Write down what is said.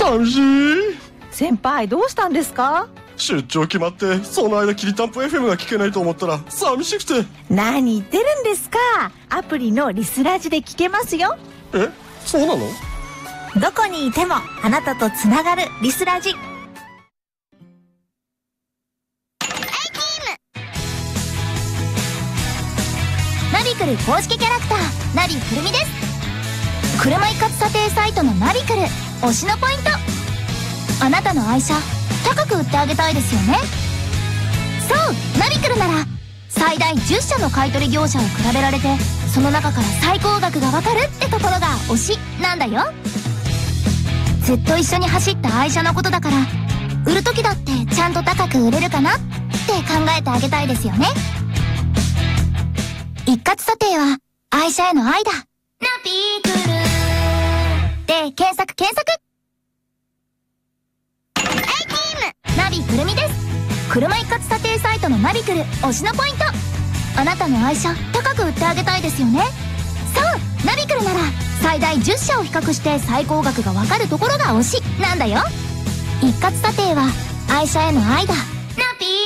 寂しい。 先輩どうしたんですか？ 出張決まってその間きりたんぽ FM が聞けないと思ったら寂しくて。 何言ってるんですか？アプリのリスラジで聞けますよ。 え、そうなの？ どこにいてもあなたとつながるリスラジ。 ナビクル公式キャラクターナビくるみです。車一括査定サイトのナビクル推しのポイント。あなたの愛車高く売ってあげたいですよね。そうナビクルなら最大10社の買取業者を比べられて、その中から最高額がわかるってところが推しなんだよ。ずっと一緒に走った愛車のことだから、売る時だってちゃんと高く売れるかなって考えてあげたいですよね。一括査定は愛車への愛だ。ナビクルで検索。ナビくるみです。車一括査定サイトのナビクル推しのポイント。あなたの愛車高く売ってあげたいですよね。そうナビクルなら最大10社を比較して最高額がわかるところが推しなんだよ。一括査定は愛車への愛だ。ナビ